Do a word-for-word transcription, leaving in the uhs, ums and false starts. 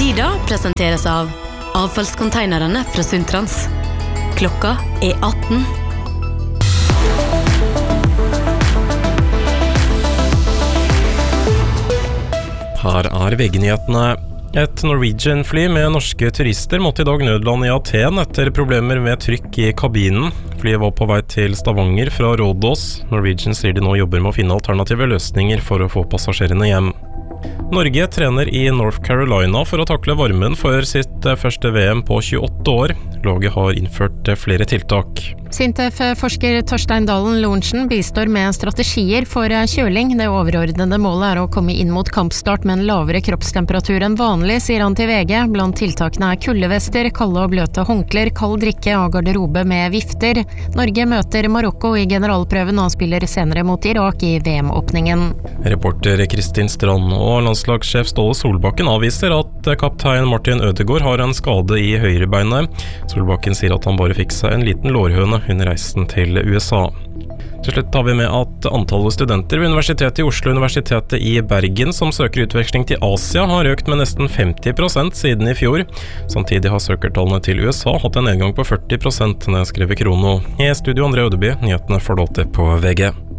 Sida presenteres av avfallskonteinerne fra Sundtrans. Klokka er atten. Her er V G-nyhetene. Et Norwegian-fly med norske turister måtte i dag nødlande i Aten etter problemer med trykk i kabinen. Flyet var på vei til Stavanger fra Rådås. Norwegian sier de nå jobber med å finne alternative løsninger for å få passasjerene hjem. Norge trener i North Carolina for å takle varmen for sitt første V M på tjueåtte år. Laget har innført flere tiltak. Sintef-forsker Torstein Dalen Lorentzen bistår med strategier for kjøling. Det overordnede målet er å komme inn mot kampstart med en lavere kroppstemperatur enn vanlig, sier han til V G. Blant tiltakene er kuldevester, kalde og bløte håndklær, kald drikke og garderobe med vifter. Norge møter Marokko i generalprøven og spiller senere mot Irak i V M-åpningen. Reporter Kristin Strand og landslagssjef Ståle Solbakken avviser at kaptein Martin Ødegaard har en skade i høyrebeinet. Solbakken sier at han bare fikk seg en liten lårhøne under reisen til U S A. Til slutt tar vi med at antallet studenter ved Universitetet i Oslo og Universitetet i Bergen som søker utveksling til Asia har økt med nesten femti prosent siden i fjor. Samtidig har søkertallene til U S A hatt en nedgang på førti prosent, skriver Krono. I studio André Ødeby, nyhetene får du alltid på V G.